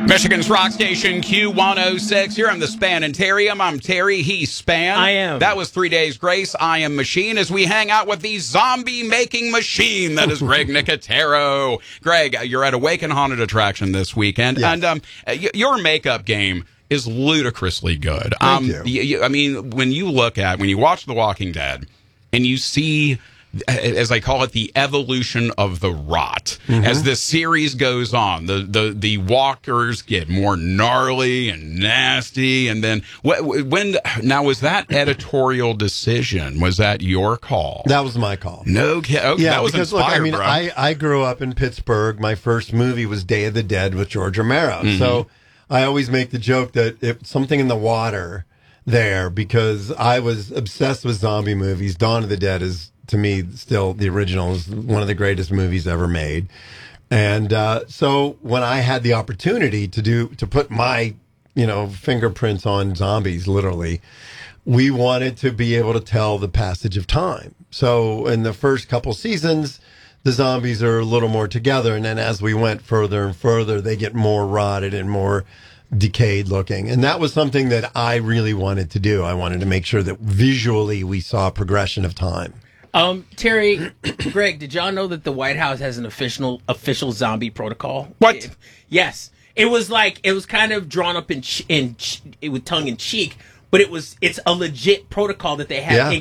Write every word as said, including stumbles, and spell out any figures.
Michigan's rock station Q one oh six. Here on the Span and Terrium. I'm Terry. He's Span. I am. That was Three Days Grace. I am Machine. As we hang out with the zombie-making machine that is Greg Nicotero. Greg, you're at Awaken Haunted Attraction this weekend, Yes. and um, y- your makeup game is ludicrously good. Thank um, you. y- y- I mean, when you look at when you watch The Walking Dead, and you see, as I call it, the evolution of the rot. Mm-hmm. As the series goes on, the, the, the walkers get more gnarly and nasty. And then wh- when, now was that editorial decision? Was that your call? That was my call. No, ki- okay, Yeah, that was because inspired, look, I mean, bro. I, I grew up in Pittsburgh. My first movie was Day of the Dead with George Romero. Mm-hmm. So I always make the joke that if something in the water there, because I was obsessed with zombie movies. Dawn of the Dead is, to me, still the original is one of the greatest movies ever made. And uh, so when I had the opportunity to do to put my, you know, fingerprints on zombies, literally, we wanted to be able to tell the passage of time. So in the first couple seasons, the zombies are a little more together, and then as we went further and further, they get more rotted and more decayed looking. And that was something that I really wanted to do. I wanted to make sure that visually we saw progression of time. Um, Terry, Greg, did y'all know that the White House has an official official zombie protocol? What? It- yes, it was like it was kind of drawn up in ch- in ch- it with tongue in cheek, but it was it's a legit protocol that they have. Yeah. In,